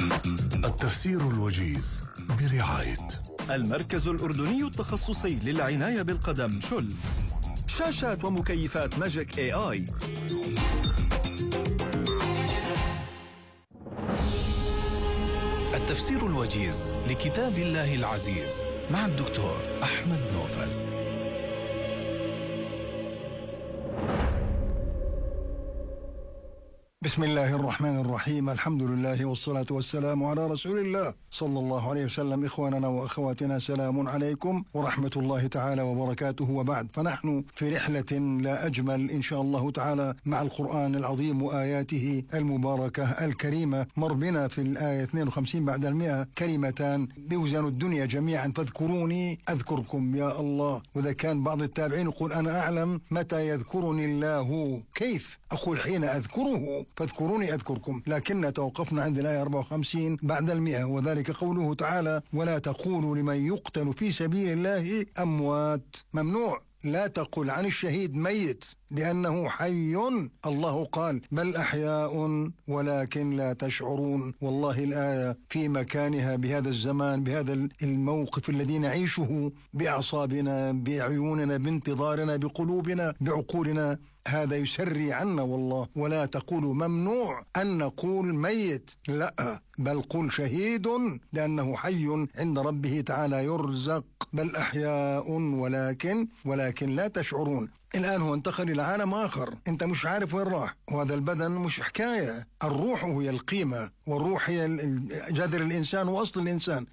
التفسير الوجيز برعاية المركز الأردني التخصصي للعناية بالقدم شل. شاشات ومكيفات ماجيك AI. التفسير الوجيز لكتاب الله العزيز مع الدكتور أحمد نوفل. بسم الله الرحمن الرحيم. الحمد لله والصلاة والسلام على رسول الله صلى الله عليه وسلم. إخواننا وأخواتنا، سلام عليكم ورحمة الله تعالى وبركاته، وبعد. فنحن في رحلة لا أجمل إن شاء الله تعالى مع القرآن العظيم وآياته المباركة الكريمة. مر بنا في الآية 52 بعد 100 كلمتان بوزن الدنيا جميعا: فاذكروني أذكركم. يا الله، وإذا كان بعض التابعين يقول أنا أعلم متى يذكرني الله، كيف أقول حين أذكره فاذكروني أذكركم، لكن توقفنا عند الآية 54 بعد 100، وذلك قوله تعالى: ولا تقولوا لمن يقتل في سبيل الله أموات. ممنوع، لا تقل عن الشهيد ميت لأنه حي. الله قال: بل أحياء ولكن لا تشعرون. والله الآية في مكانها بهذا الزمان، بهذا الموقف الذي نعيشه بأعصابنا، بعيوننا، بانتظارنا، بقلوبنا، بعقولنا، هذا يسري عنا والله. ولا تقولوا، ممنوع أن نقول ميت، لا، بل قل شهيد لأنه حي عند ربه تعالى يرزق. بل أحياء ولكن لا تشعرون. الآن هو انتقل إلى عالم آخر، أنت مش عارف وين راح، وهذا البدن مش حكاية. الروح هي القيمة، والروح هي جذر الإنسان وأصل الإنسان.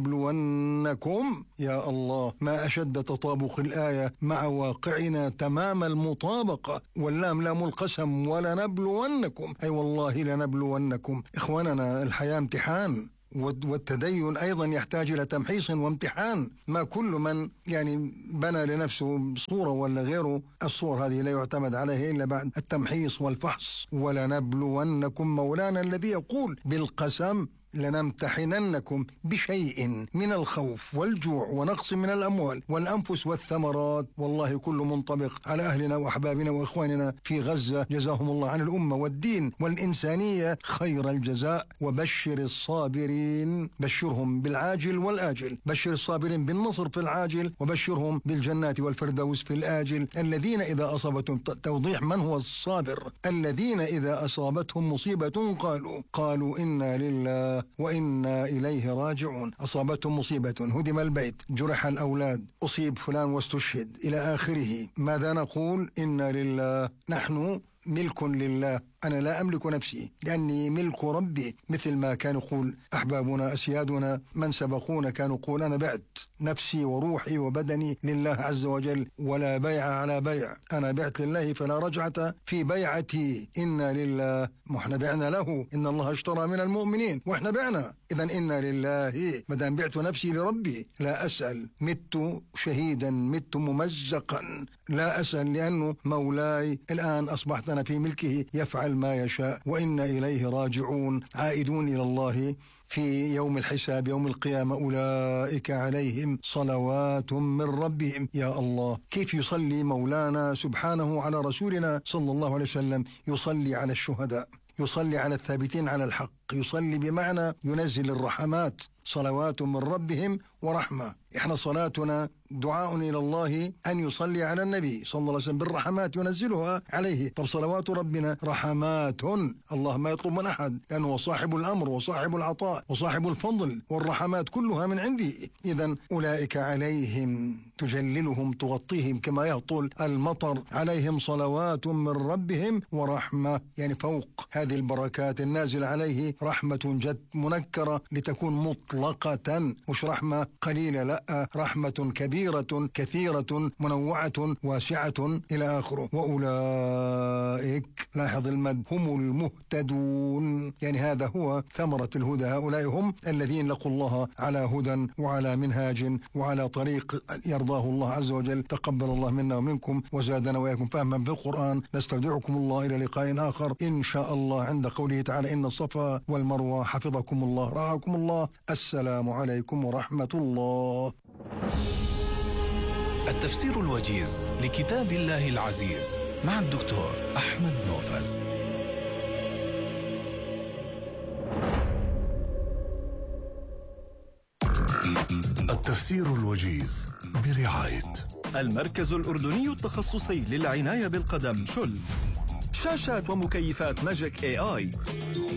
ولنبلونكم، يا الله، ما أشد تطابق الآية مع واقعنا تمام المطابقة. واللام لام القسم، ولنبلونكم، أي والله لنبلونكم. إخواننا، الحياة امتحان، والتدين أيضا يحتاج إلى تمحيص وامتحان. ما كل من بنى لنفسه صورة ولا غيره، الصور هذه لا يعتمد عليها إلا بعد التمحيص والفحص. ولنبلونكم، مولانا الذي يقول بالقسم: لنمتحننكم بشيء من الخوف والجوع ونقص من الأموال والأنفس والثمرات. والله كل منطبق على أهلنا وأحبابنا وإخواننا في غزة، جزاهم الله عن الأمة والدين والإنسانية خير الجزاء. وبشر الصابرين، بشرهم بالعاجل والآجل، بشر الصابرين بالنصر في العاجل، وبشرهم بالجنات والفردوس في الآجل. الذين إذا أصابتهم، توضيح من هو الصابر، الذين إذا أصابتهم مصيبة قالوا إنا لله وإنا إليه راجعون. أصابتهم مصيبة، هدم البيت، جرح الأولاد، أصيب فلان واستشهد، إلى آخره. ماذا نقول؟ إنا لله، نحن ملك لله. أنا لا أملك نفسي لأني ملك ربي، مثل ما كان يقول أحبابنا أسيادنا من سبقونا، كانوا يقول أنا بعت نفسي وروحي وبدني لله عز وجل، ولا بيع على بيع. أنا بعت لله فلا رجعة في بيعتي. إنا لله، وإحنا بعنا له. إن الله اشترى من المؤمنين، وإحنا بعنا. إذن إنا لله، مدام بعت نفسي لربي لا أسأل. مت شهيدا، مت ممزقا، لا أسأل، لأنه مولاي الآن أصبحت أنا في ملكه، يفعل ما يشاء. وإنا إليه راجعون، عائدون إلى الله في يوم الحساب، يوم القيامة. أولئك عليهم صلوات من ربهم. يا الله، كيف يصلي مولانا سبحانه على رسولنا صلى الله عليه وسلم؟ يصلي على الشهداء، يصلي على الثابتين على الحق، يصلي بمعنى ينزل الرحمات. صلوات من ربهم ورحمة. إحنا صلاتنا دعاء إلى الله أن يصلي على النبي صلى الله عليه وسلم بالرحمات ينزلها عليه. طب صلوات ربنا رحمات، الله ما يطلب من أحد، لأنه صاحب الأمر وصاحب العطاء وصاحب الفضل، والرحمات كلها من عنده. إذن أولئك عليهم، تجللهم تغطيهم كما يهطل المطر، عليهم صلوات من ربهم ورحمة، فوق هذه البركات النازل عليه رحمة جد منكرة لتكون مطلقة، مش رحمة قليلة، لا، رحمة كبيرة كثيرة منوعة واسعة إلى آخره. وأولئك، لاحظ المد، هم المهتدون، هذا هو ثمرة الهدى. هؤلاء هم الذين لقوا الله على هدى وعلى منهاج وعلى طريق يرضاه الله عز وجل. تقبل الله منا ومنكم، وزادنا وإياكم فهما بالقرآن. نستودعكم الله إلى لقاء آخر إن شاء الله، عند قوله تعالى: إن الصفا والمروة حفظكم الله رعاكم الله. السلام عليكم ورحمة الله. التفسير الوجيز لكتاب الله العزيز مع الدكتور أحمد نوفل. التفسير الوجيز برعاية المركز الأردني التخصصي للعناية بالقدم شل. شاشات ومكيفات ماجيك AI.